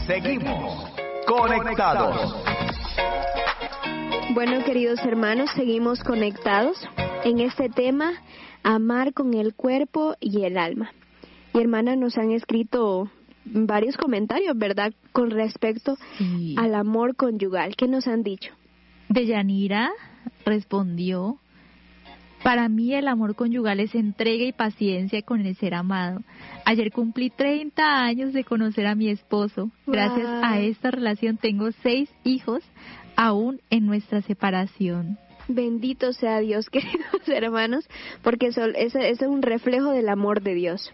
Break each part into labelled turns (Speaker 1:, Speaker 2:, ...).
Speaker 1: Seguimos conectados.
Speaker 2: Bueno, queridos hermanos, seguimos conectados en este tema, amar con el cuerpo y el alma. Y hermanas, nos han escrito varios comentarios, ¿verdad?, con respecto al amor conyugal. ¿Qué nos han dicho?
Speaker 3: Deyanira respondió: para mí el amor conyugal es entrega y paciencia con el ser amado. Ayer cumplí 30 años de conocer a mi esposo. Gracias a esta relación tengo 6 hijos, aún en nuestra separación.
Speaker 2: Bendito sea Dios, queridos hermanos, porque ese es un reflejo del amor de Dios.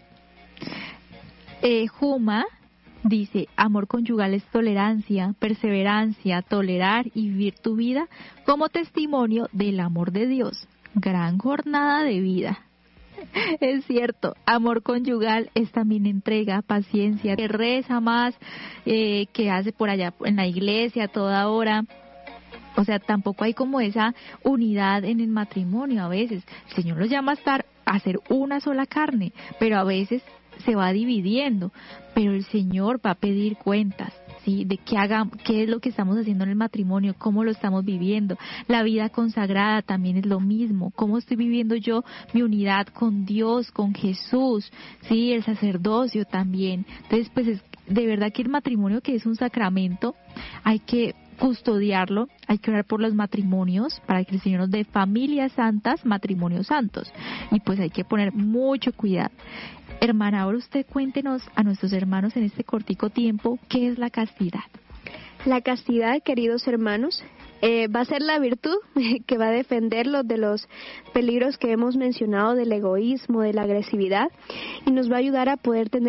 Speaker 3: Juma dice: amor conyugal es tolerancia, perseverancia, tolerar y vivir tu vida como testimonio del amor de Dios. Gran jornada de vida. Es cierto, amor conyugal es también entrega, paciencia, que reza más, que hace por allá en la iglesia a toda hora. O sea, tampoco hay como esa unidad en el matrimonio a veces. El Señor los llama a ser una sola carne, pero a veces se va dividiendo. Pero el Señor va a pedir cuentas, ¿sí? De qué es lo que estamos haciendo en el matrimonio, cómo lo estamos viviendo. La vida consagrada también es lo mismo. Cómo estoy viviendo yo mi unidad con Dios, con Jesús, ¿sí? El sacerdocio también. Entonces, pues es de verdad que el matrimonio, que es un sacramento, hay que custodiarlo, hay que orar por los matrimonios para que el Señor nos dé familias santas, matrimonios santos, y pues hay que poner mucho cuidado. Hermana, ahora usted cuéntenos a nuestros hermanos en este cortico tiempo, ¿qué es la castidad?
Speaker 2: La castidad, queridos hermanos, va a ser la virtud que va a defenderlos de los peligros que hemos mencionado, del egoísmo, de la agresividad, y nos va a ayudar a poder tener